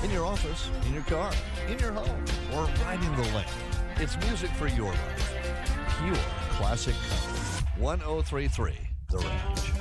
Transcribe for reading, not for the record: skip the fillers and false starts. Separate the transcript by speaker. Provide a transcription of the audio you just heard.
Speaker 1: in your office, in your car, in your home, or riding the lane. It's music for your life. Pure classic country. 1033 The Range.